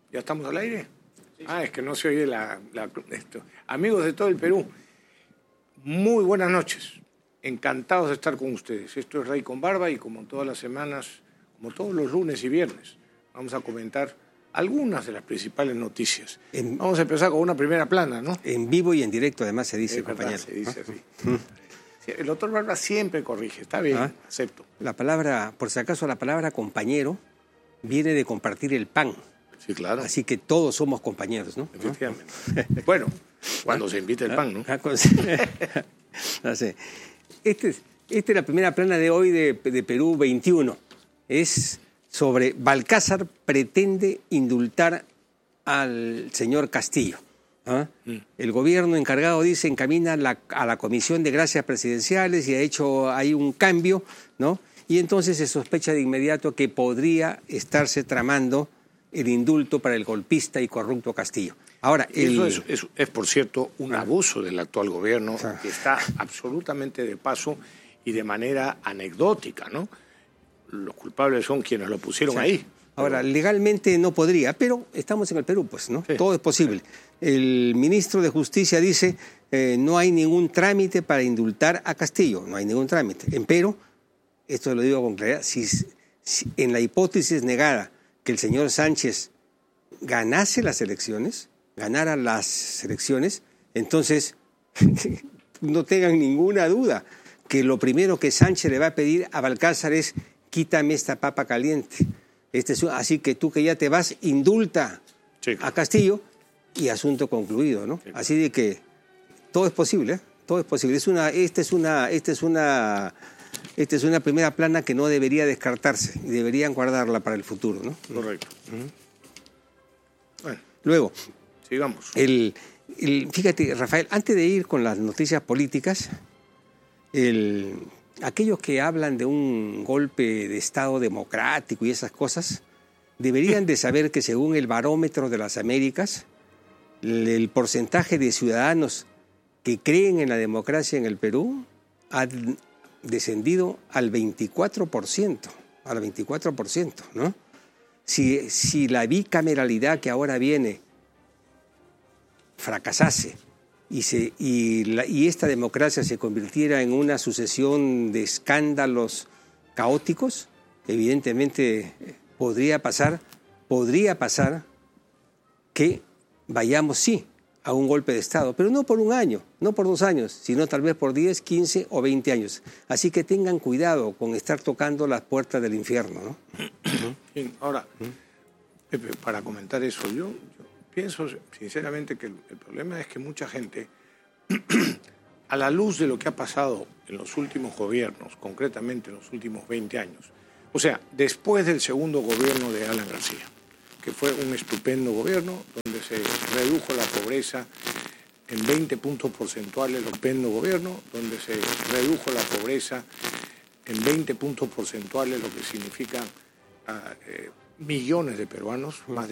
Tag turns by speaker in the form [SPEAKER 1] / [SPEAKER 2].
[SPEAKER 1] ¿Ya estamos al aire? Sí. Es que no se oye esto. Amigos de todo el Perú, muy buenas noches. Encantados de estar con ustedes. Esto es Rey con Barba y como todas las semanas, como todos los lunes y viernes, vamos a comentar algunas de las principales noticias. Vamos a empezar con una primera plana, ¿no?
[SPEAKER 2] En vivo y en directo, además, se dice, compañero.
[SPEAKER 1] Se dice así. Sí, el doctor Barba siempre corrige, está bien, acepto.
[SPEAKER 2] La palabra, por si acaso, la palabra compañero viene de compartir el pan.
[SPEAKER 1] Sí, claro.
[SPEAKER 2] Así que todos somos compañeros, ¿no?
[SPEAKER 1] Efectivamente. Bueno, cuando se invita el pan, ¿no?
[SPEAKER 2] No sé. Esta es la primera plana de hoy de Perú 21. Es sobre Balcázar pretende indultar al señor Castillo. El gobierno encargado, dice, encamina a la Comisión de Gracias Presidenciales y ha hecho ahí un cambio, ¿no? Y entonces se sospecha de inmediato que podría estarse tramando el indulto para el golpista y corrupto Castillo. Ahora,
[SPEAKER 1] eso es, por cierto, un abuso del actual gobierno que está absolutamente de paso y de manera anecdótica, ¿no? Los culpables son quienes lo pusieron ahí.
[SPEAKER 2] Ahora, legalmente no podría, pero estamos en el Perú, pues, ¿no? Sí, todo es posible. Sí. El ministro de Justicia dice no hay ningún trámite para indultar a Castillo, no hay ningún trámite. Pero, esto lo digo con claridad, si en la hipótesis negada que el señor Sánchez ganara las elecciones, entonces no tengan ninguna duda que lo primero que Sánchez le va a pedir a Balcázar es quítame esta papa caliente. Así que tú que ya te vas, indulta a Castillo y asunto concluido, ¿no? Sí. Así de que todo es posible, ¿eh? Todo es posible. Esta es una primera plana que no debería descartarse y deberían guardarla para el futuro, ¿no?
[SPEAKER 1] Correcto.
[SPEAKER 2] Bueno, luego,
[SPEAKER 1] sigamos.
[SPEAKER 2] Fíjate, Rafael, antes de ir con las noticias políticas, aquellos que hablan de un golpe de Estado democrático y esas cosas, deberían de saber que según el Barómetro de las Américas, el porcentaje de ciudadanos que creen en la democracia en el Perú ha descendido al 24%, ¿no? Si la bicameralidad que ahora viene fracasase y esta democracia se convirtiera en una sucesión de escándalos caóticos, evidentemente podría pasar que vayamos, sí, a un golpe de Estado, pero no por un año, no por 2 años, sino tal vez por 10, 15 o 20 años. Así que tengan cuidado con estar tocando las puertas del infierno, ¿no?
[SPEAKER 1] Sí, ahora, Pepe, para comentar eso, yo pienso sinceramente que el problema es que mucha gente, a la luz de lo que ha pasado en los últimos gobiernos, concretamente en los últimos 20 años, o sea, después del segundo gobierno de Alan García, que fue un estupendo gobierno, donde se redujo la pobreza en 20 puntos porcentuales, el estupendo gobierno, donde se redujo la pobreza en 20 puntos porcentuales, lo que significa millones de peruanos, más de